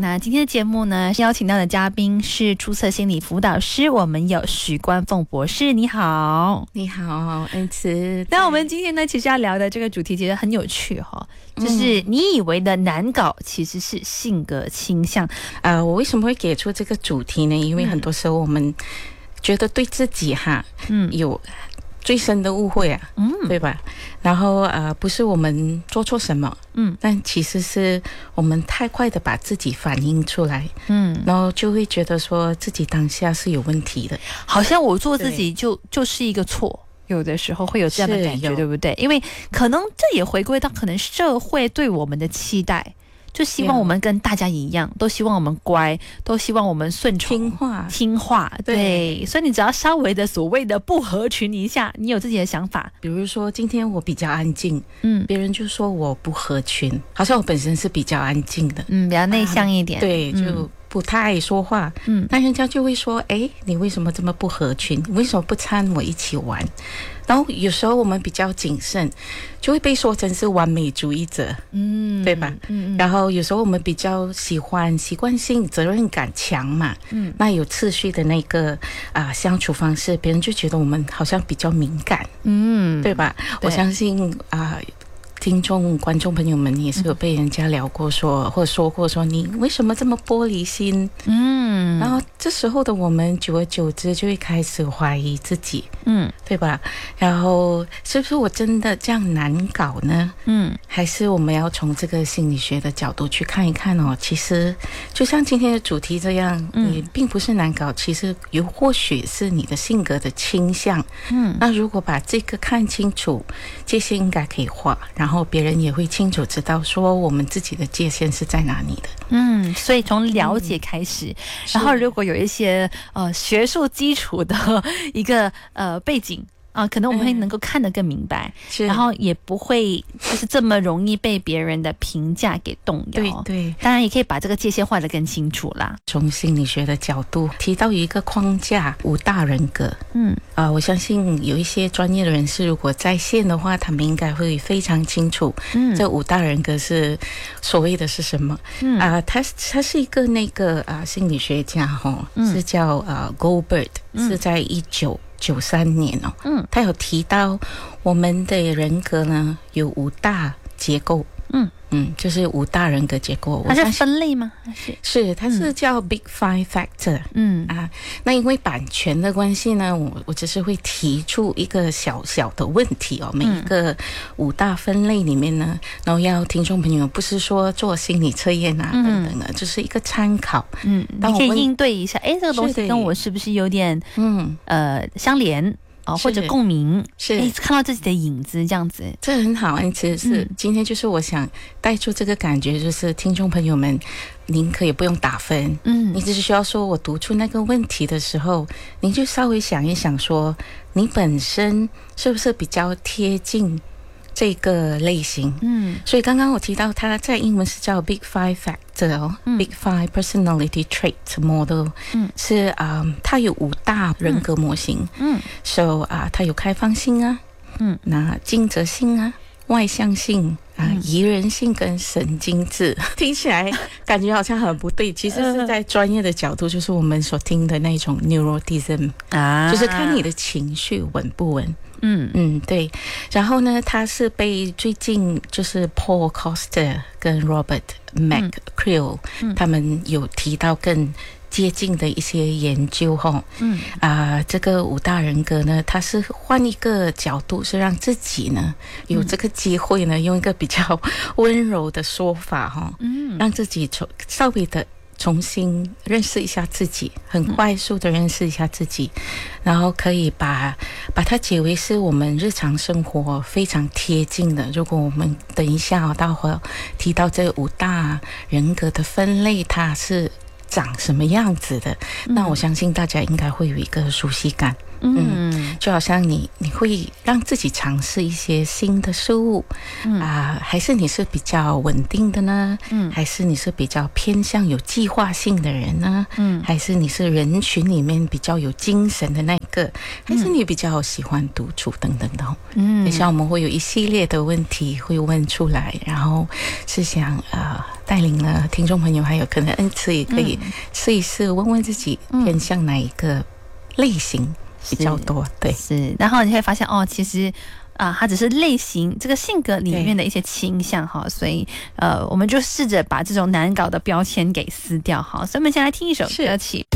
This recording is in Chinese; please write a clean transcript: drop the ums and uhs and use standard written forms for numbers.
那今天的节目呢，邀请到的嘉宾是注册心理辅导师，我们有许冠凤博士。你好。 你好，恩慈。 那我们今天呢，其实要聊的这个主题其实很有趣哈，就是你以为的难搞其实是性格倾向。 我为什么会给出这个主题呢？因为很多时候我们觉得对自己有最深的误会啊，对吧？然后不是我们做错什么，但其实是我们太快的把自己反映出来，然后就会觉得说自己当下是有问题的， 好像我做自己就是一个错。有的时候会有这样的感觉，对不对？因为可能这也回归到可能社会对我们的期待，就希望我们跟大家一样，都希望我们乖，都希望我们顺从听话。对，所以你只要稍微的所谓的不合群一下，你有自己的想法。 比如说今天我比较安静，别人就说我不合群，好像我本身是比较安静的， 比较内向一点， 对，就不太爱说话，但人家就会说，你为什么这么不合群？你为什么不掺我一起玩？然后有时候我们比较谨慎，就会被说成是完美主义者，对吧？然后有时候我们比较习惯性责任感强嘛，那有次序的那个相处方式，别人就觉得我们好像比较敏感，对吧？我相信听众观众朋友们也是有被人家聊过说或者说过说你为什么这么玻璃心，然后这时候的我们久而久之就会开始怀疑自己，对吧？然后是不是我真的这样难搞呢？还是我们要从这个心理学的角度去看一看哦，其实就像今天的主题这样，你并不是难搞，其实或许是你的性格的倾向，那如果把这个看清楚，界限应该可以画，然后别人也会清楚知道说我们自己的界限是在哪里的。 所以从了解开始，然后如果有一些学术基础的一个背景可能我们会能够看得更明白，然后也不会就是这么容易被别人的评价给动摇。 对， 当然也可以把这个界限画得更清楚啦。 从心理学的角度提到一个框架，5大人格。我相信有一些专业的人士如果在线的话，他们应该会非常清楚，这5大人格是所谓的是什么。他是一个那个心理学家是叫Goldberg，是在1993年他有提到我们的人格呢有5大结构，就是5大人格结构。 它是分类吗？ 是，它是叫 Big Five Factor。那因为版权的关系呢，我只是会提出一个小小的问题每一个5大分类里面呢，然后要听众朋友不是说做心理测验等等的，就是一个参考。你可以应对一下，这个东西跟我是不是有点相连？或者共鸣，看到自己的影子这样子， 这很好。其实是今天就是我想带出这个感觉，就是听众朋友们，您可以不用打分，你只是需要说我读出那个问题的时候，您就稍微想一想说，你本身是不是比较贴近这个类型。所以刚刚我提到它在英文是叫 Big Five Factor Big Five Personality Trait Model，是它有5大人格模型。So 它有开放性那尽责性外向性宜人性跟神经质。听起来感觉好像很不对，其实是在专业的角度，就是我们所听的那种 neuroticism，就是看你的情绪稳不稳。对。然后呢，他是被最近就是 Paul Coster 跟 Robert McCrae 他们有提到更接近的一些研究这个5大人格呢，它是换一个角度，是让自己呢有这个机会呢，用一个比较温柔的说法让自己稍微的重新认识一下自己，很快速的认识一下自己，然后可以把它解为是我们日常生活非常贴近的。如果我们等一下待会提到这5大人格的分类，它是长什么样子的，那我相信大家应该会有一个熟悉感。 就好像你会让自己尝试一些新的事物，还是你是比较稳定的呢？还是你是比较偏向有计划性的人呢？还是你是人群里面比较有精神的那个？还是你比较喜欢独处等等的？等一下我们会有一系列的问题会问出来，然后是想带领了听众朋友，还有可能恩慈也可以试一试，问问自己偏向哪一个类型比较多。对， 是，然后你会发现其实它只是类型这个性格里面的一些倾向哈，所以我们就试着把这种难搞的标签给撕掉哈。所以我们先来听一首歌曲。